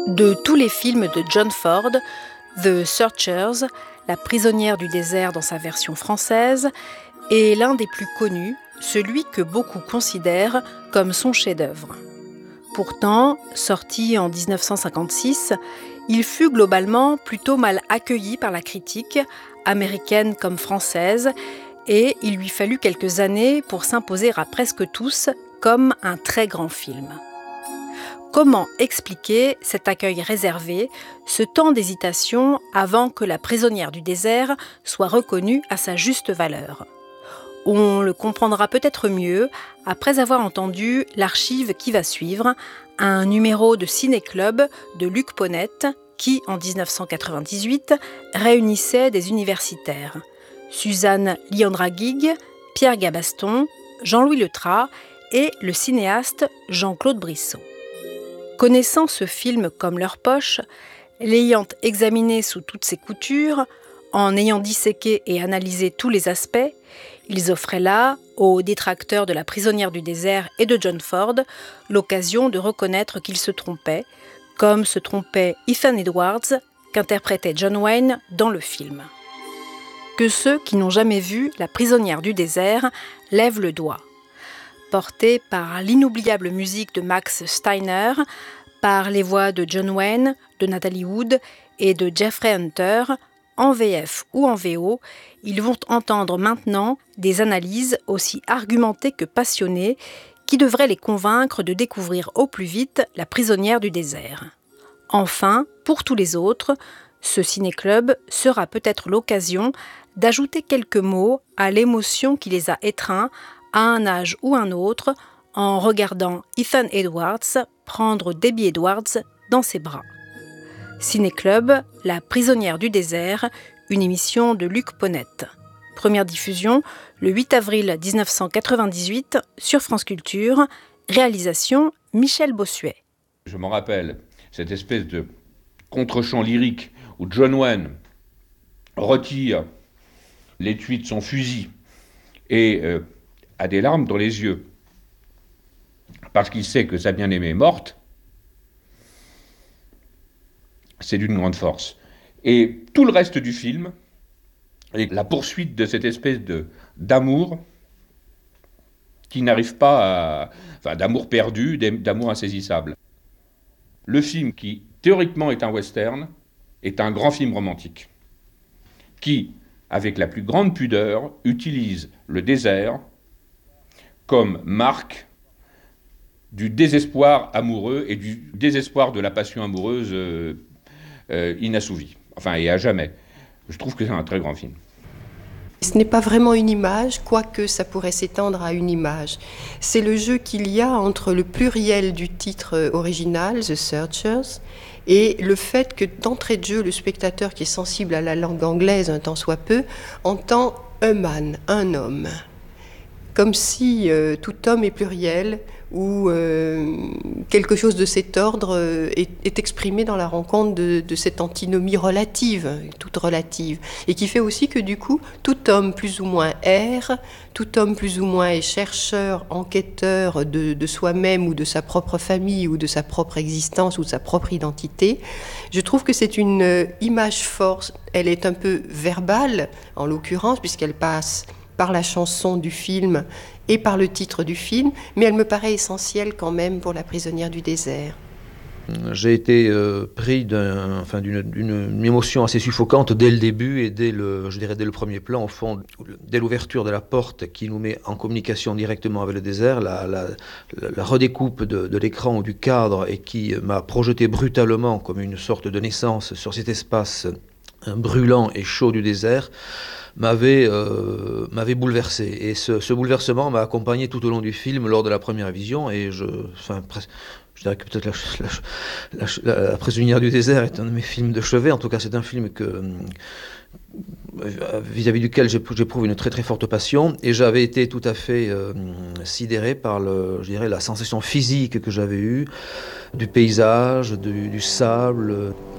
De tous les films de John Ford, The Searchers, La prisonnière du désert dans sa version française, est l'un des plus connus, celui que beaucoup considèrent comme son chef-d'œuvre. Pourtant, sorti en 1956, il fut globalement plutôt mal accueilli par la critique, américaine comme française, et il lui fallut quelques années pour s'imposer à presque tous comme un très grand film. Comment expliquer cet accueil réservé, ce temps d'hésitation avant que La prisonnière du désert soit reconnue à sa juste valeur ? On le comprendra peut-être mieux après avoir entendu l'archive qui va suivre, un numéro de Ciné Club de Luc Ponette qui, en 1998, réunissait des universitaires. Suzanne Liandra-Guigues, Pierre Gabaston, Jean-Louis Letras et le cinéaste Jean-Claude Brissot. Connaissant ce film comme leur poche, l'ayant examiné sous toutes ses coutures, en ayant disséqué et analysé tous les aspects, ils offraient là, aux détracteurs de La prisonnière du désert et de John Ford, l'occasion de reconnaître qu'ils se trompaient, comme se trompait Ethan Edwards, qu'interprétait John Wayne dans le film. Que ceux qui n'ont jamais vu La prisonnière du désert lèvent le doigt. Porté par l'inoubliable musique de Max Steiner, par les voix de John Wayne, de Natalie Wood et de Jeffrey Hunter, en VF ou en VO, ils vont entendre maintenant des analyses aussi argumentées que passionnées qui devraient les convaincre de découvrir au plus vite La prisonnière du désert. Enfin, pour tous les autres, ce ciné-club sera peut-être l'occasion d'ajouter quelques mots à l'émotion qui les a étreints à un âge ou un autre, en regardant Ethan Edwards prendre Debbie Edwards dans ses bras. Ciné-Club, La prisonnière du désert, une émission de Luc Ponette. Première diffusion le 8 avril 1998 sur France Culture, réalisation Michel Bossuet. Je m'en rappelle, cette espèce de contre-champ lyrique où John Wayne retire l'étui de son fusil et a des larmes dans les yeux, parce qu'il sait que sa bien-aimée est morte, c'est d'une grande force. Et tout le reste du film est la poursuite de cette espèce d'amour qui n'arrive pas à... Enfin, d'amour perdu, d'amour insaisissable. Le film, qui théoriquement est un western, est un grand film romantique, qui, avec la plus grande pudeur, utilise le désert comme marque du désespoir amoureux et du désespoir de la passion amoureuse inassouvie, enfin et à jamais. Je trouve que c'est un très grand film. Ce n'est pas vraiment une image, quoique ça pourrait s'étendre à une image. C'est le jeu qu'il y a entre le pluriel du titre original, The Searchers, et le fait que d'entrée de jeu, le spectateur qui est sensible à la langue anglaise un tant soit peu, entend a man, un homme. Comme si tout homme est pluriel ou quelque chose de cet ordre est exprimé dans la rencontre de cette antinomie relative, toute relative, et qui fait aussi que du coup, tout homme plus ou moins erre, tout homme plus ou moins est chercheur, enquêteur de soi-même ou de sa propre famille ou de sa propre existence ou de sa propre identité. Je trouve que c'est une image forte, elle est un peu verbale en l'occurrence puisqu'elle passe par la chanson du film et par le titre du film, mais elle me paraît essentielle quand même pour La prisonnière du désert. J'ai été pris d'une émotion assez suffocante dès le début et dès le premier plan, au fond, dès l'ouverture de la porte qui nous met en communication directement avec le désert, la redécoupe de l'écran ou du cadre et qui m'a projeté brutalement comme une sorte de naissance sur cet espace brûlant et chaud du désert, m'avait bouleversé. Et ce bouleversement m'a accompagné tout au long du film lors de la première vision. Et je dirais que peut-être la prisonnière du désert est un de mes films de chevet. En tout cas, c'est un film vis-à-vis duquel j'éprouve une très très forte passion. Et j'avais été tout à fait sidéré par la sensation physique que j'avais eue du paysage, du sable.